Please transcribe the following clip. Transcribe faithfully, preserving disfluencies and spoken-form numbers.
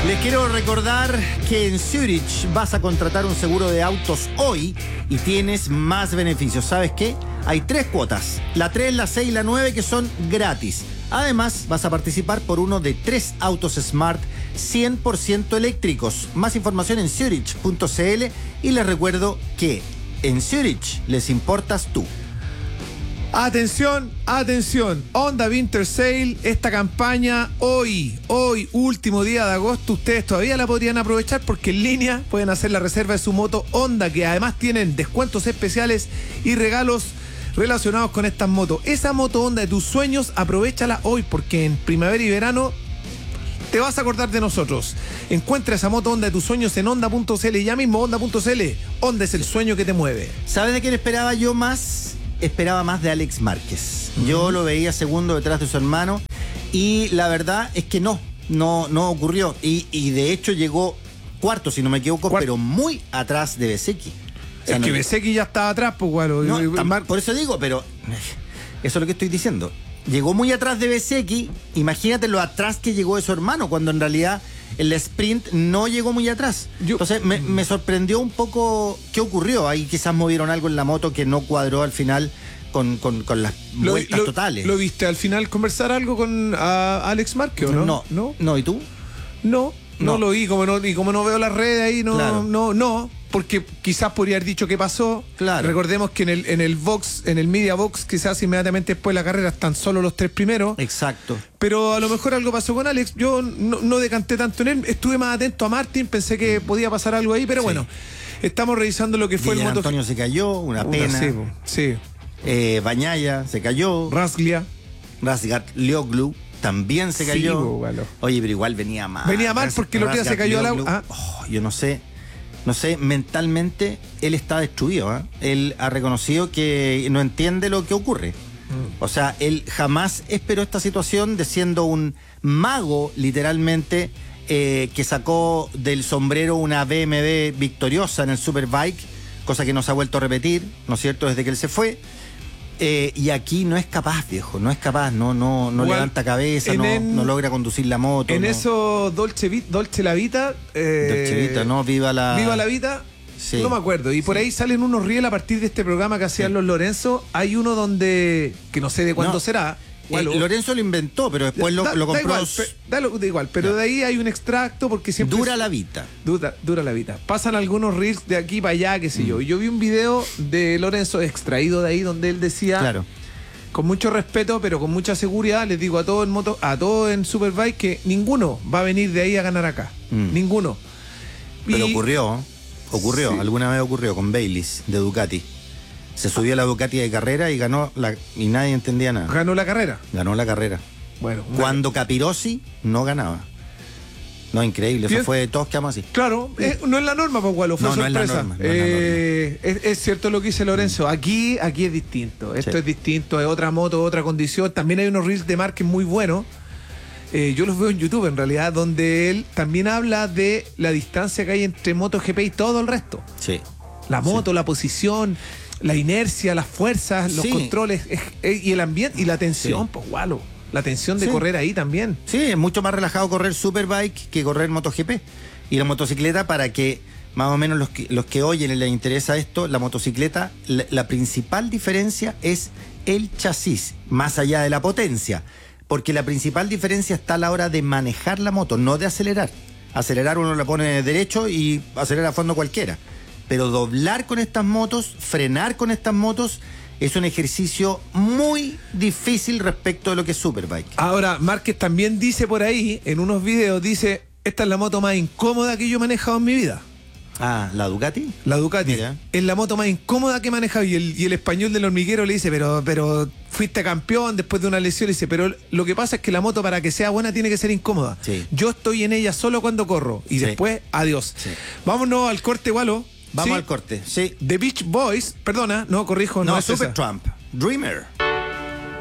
Les quiero recordar que en Zurich vas a contratar un seguro de autos hoy y tienes más beneficios. ¿Sabes qué? Hay tres cuotas, la tres, la seis y la nueve, que son gratis. Además, vas a participar por uno de tres autos Smart cien por ciento eléctricos. Más información en zurich punto c l y les recuerdo que en Zurich les importas tú. Atención, atención, Honda Winter Sale, esta campaña hoy, hoy, último día de agosto, ustedes todavía la podrían aprovechar porque en línea pueden hacer la reserva de su moto Honda, que además tienen descuentos especiales y regalos relacionados con estas motos. Esa moto Honda de tus sueños, aprovéchala hoy porque en primavera y verano te vas a acordar de nosotros. Encuentra esa moto Honda de tus sueños en honda punto c l, ya mismo honda punto c l. Honda es el sueño que te mueve. ¿Sabes de quién esperaba yo más? Esperaba más de Alex Márquez. Uh-huh. Yo lo veía segundo detrás de su hermano y la verdad es que no, no, no ocurrió. Y, y de hecho llegó cuarto, si no me equivoco, Cuart- pero muy atrás de Bezzecchi. O sea, es no que Bezzecchi ya estaba atrás, pues bueno. No, tam- por eso digo, pero eso es lo que estoy diciendo. Llegó muy atrás de Bezzecchi, imagínate lo atrás que llegó de su hermano, cuando en realidad el sprint no llegó muy atrás. Yo, Entonces me, me sorprendió un poco qué ocurrió. Ahí quizás movieron algo en la moto que no cuadró al final con, con, con las lo, vueltas lo, totales. ¿Lo viste al final conversar algo con uh, Alex Márquez o no? No, no. ¿No? ¿Y tú? No, no, no lo vi. Como no, y como no veo las redes ahí, no, claro. no, no. Porque quizás podría haber dicho qué pasó. Claro. Recordemos que en el, en el box, en el media box, quizás inmediatamente después de la carrera están solo los tres primeros. Exacto. Pero a lo mejor algo pasó con Alex. Yo no, no decanté tanto en él. Estuve más atento a Martín, pensé que podía pasar algo ahí, pero sí. Bueno, estamos revisando lo que fue Guillermo el moto. Antonio se cayó, una, una pena. Sí, sí. Eh, Bañaya se cayó. Rasglia. Razgat Lioglu también se cayó. Sí, bueno. Oye, pero igual venía mal. Venía mal porque lo que se cayó al agua. Ah. Oh, yo no sé. No sé, mentalmente él está destruido. ¿eh? Él ha reconocido que no entiende lo que ocurre. Mm. O sea, él jamás esperó esta situación de siendo un mago, literalmente, eh, que sacó del sombrero una B M W victoriosa en el Superbike, cosa que no se ha vuelto a repetir, ¿no es cierto?, desde que él se fue. Eh, y aquí no es capaz, viejo, no es capaz, no, no, no levanta cabeza, no, en, no logra conducir la moto. En no. eso, Dolce, Dolce la Vita. Eh, Dolce Vita, ¿no? Viva la. Viva la Vita. Sí. No me acuerdo. Y sí. Por ahí salen unos reels a partir de este programa que hacían sí. los Lorenzo. Hay uno donde, que no sé de cuándo no. será. Eh, Lorenzo lo inventó, pero después da, lo, lo compró. Da igual, pe, da, lo, da igual pero da. de ahí hay un extracto porque siempre. Dura la vida. Dura, dura la vida. Pasan algunos reels de aquí para allá, qué sé mm. yo. Y yo vi un video de Lorenzo extraído de ahí donde él decía. Claro. Con mucho respeto, pero con mucha seguridad, les digo a todos en moto, a todos en Superbike que ninguno va a venir de ahí a ganar acá. Mm. Ninguno. Pero y... ocurrió, ocurrió, sí. alguna vez ocurrió con Bayliss de Ducati. Se subió a la Ducati de carrera y ganó la, y nadie entendía nada. ¿Ganó la carrera? Ganó la carrera. Bueno. Cuando Capirossi no ganaba. No, increíble, eso fue, todos quedamos así. Claro, eh, no es la norma, pues, Gualo, fue no, sorpresa. No es la norma, no eh, es, la norma. Es, es cierto lo que dice Lorenzo, aquí, aquí es distinto, esto sí. es distinto, es otra moto, otra condición. También hay unos reels de Márquez muy buenos, eh, yo los veo en YouTube en realidad, donde él también habla de la distancia que hay entre MotoGP y todo el resto. Sí. La moto, sí. la posición, la inercia, las fuerzas, los sí. controles es, es, y el ambiente y la tensión, sí. pues, Gualo. La tensión de sí. correr ahí también. Sí, es mucho más relajado correr Superbike que correr MotoGP. Y la motocicleta, para que más o menos los que, los que oyen les interesa esto, la motocicleta, la, la principal diferencia es el chasis, más allá de la potencia. Porque la principal diferencia está a la hora de manejar la moto, no de acelerar. Acelerar uno la pone derecho y acelera a fondo cualquiera. Pero doblar con estas motos, frenar con estas motos, es un ejercicio muy difícil respecto de lo que es Superbike. Ahora, Márquez también dice por ahí, en unos videos, dice, esta es la moto más incómoda que yo he manejado en mi vida. Ah, ¿la Ducati? La Ducati. Mira. Es la moto más incómoda que he manejado. Y el, y el español del hormiguero le dice, pero, pero fuiste campeón después de una lesión. Le dice, pero lo que pasa es que la moto, para que sea buena, tiene que ser incómoda. Sí. Yo estoy en ella solo cuando corro. Y sí. después, adiós. Sí. Vámonos al corte, Gualo. Vamos ¿Sí? al corte, sí. The Beach Boys, perdona, no, corrijo, no, no es Supertramp, Dreamer.